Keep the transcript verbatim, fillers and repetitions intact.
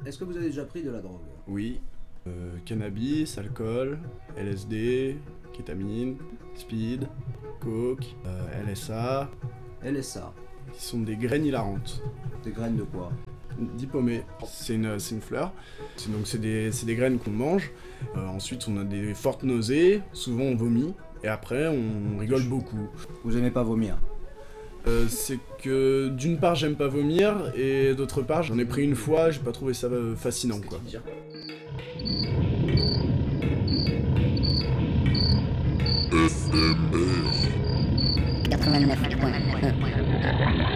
Est-ce que vous avez déjà pris de la drogue? Oui. Euh, cannabis, alcool, L S D, kétamine, speed, coke, euh, L S A, L S A. qui sont des graines hilarantes. Des graines de quoi? Diplômé, c'est une, c'est une fleur. C'est, donc c'est des, c'est des graines qu'on mange. Euh, ensuite on a des fortes nausées, souvent on vomit. Et après on rigole beaucoup. Vous aimez pas vomir? Euh, c'est que d'une part j'aime pas vomir et d'autre part j'en ai pris une fois, j'ai pas trouvé ça euh, fascinant quoi. quatre-vingt-neuf point un